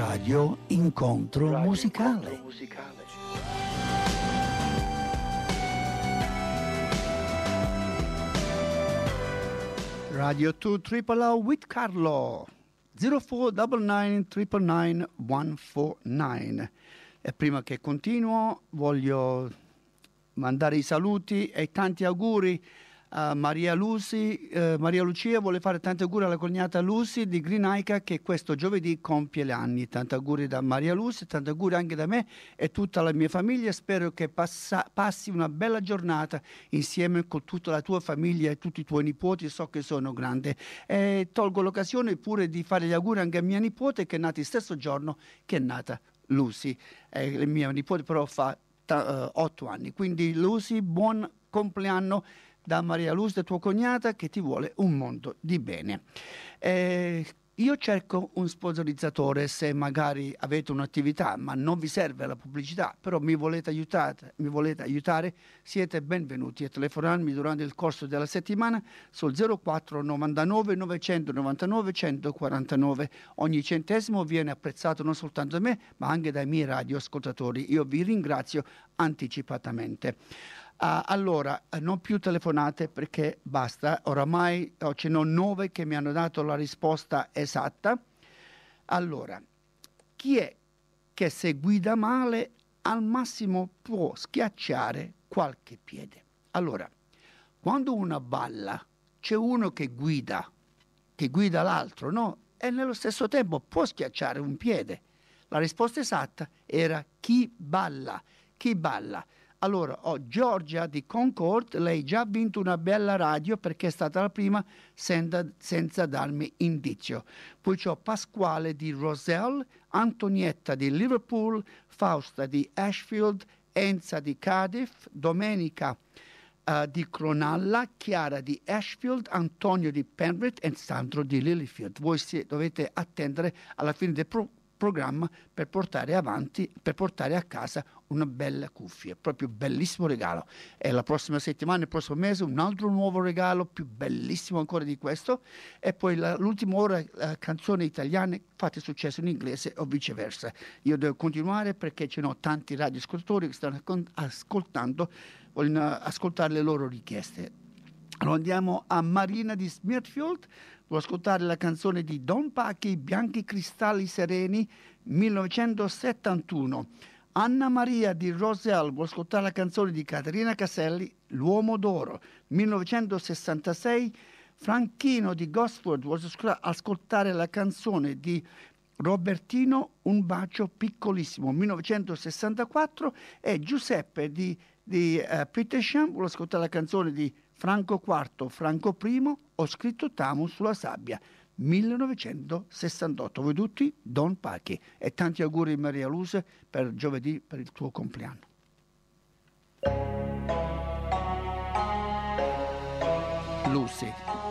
Radio Incontro Musicale. Radio 2 Triple O with Carlo 0499 999 149. E prima che continuo voglio mandare i saluti e tanti auguri a Maria Lucia vuole fare tanti auguri alla cognata Lucy di Grinaica che questo giovedì compie gli anni. Tanti auguri da Maria Lucy, tanti auguri anche da me e tutta la mia famiglia. Spero che passi una bella giornata insieme con tutta la tua famiglia e tutti i tuoi nipoti. So che sono grandi e tolgo l'occasione pure di fare gli auguri anche a mia nipote che è nata il stesso giorno che è nata Lucy. La mia nipote però fa 8 anni. Quindi Lucy, buon compleanno da Maria Luz, tua cognata, che ti vuole un mondo di bene. Io cerco un sponsorizzatore se magari avete un'attività, ma non vi serve la pubblicità, però mi volete aiutare, siete benvenuti a telefonarmi durante il corso della settimana sul 04 99 999 149. Ogni centesimo viene apprezzato non soltanto da me, ma anche dai miei radioascoltatori. Io vi ringrazio anticipatamente. Allora, non più telefonate perché basta, oramai ce ne ho 9 che mi hanno dato la risposta esatta. Allora, chi è che se guida male al massimo può schiacciare qualche piede? Allora, quando una balla c'è uno che guida l'altro, no? E nello stesso tempo può schiacciare un piede. La risposta esatta era chi balla. Allora, Giorgia di Concord, lei già ha vinto una bella radio perché è stata la prima senza darmi indizio. Poi c'ho Pasquale di Roselle, Antonietta di Liverpool, Fausta di Ashfield, Enza di Cardiff, Domenica di Cronalla, Chiara di Ashfield, Antonio di Penrith e Sandro di Lilyfield. Voi dovete attendere alla fine del programma per portare a casa una bella cuffia, proprio bellissimo regalo. E la prossima settimana, il prossimo mese, un altro nuovo regalo più bellissimo ancora di questo. E poi l'ultima ora canzoni italiane fate successo in inglese o viceversa. Io devo continuare perché ce ne ho tanti radioascoltatori che stanno ascoltando, vogliono ascoltare le loro richieste. Allora andiamo a Marina di Smithfield. Vuoi ascoltare la canzone di Don Pacchi, Bianchi cristalli sereni, 1971. Anna Maria di Roselle vuole ascoltare la canzone di Caterina Caselli, L'uomo d'oro, 1966. Franchino di Gosford vuole ascoltare la canzone di Robertino, Un bacio piccolissimo, 1964. E Giuseppe di Petersham vuole ascoltare la canzone di Franco IV, Franco I, Ho scritto Tamu sulla sabbia, 1968. Voi tutti, Don Pacchi. E tanti auguri Maria Luce per giovedì, per il tuo compleanno. Lucy.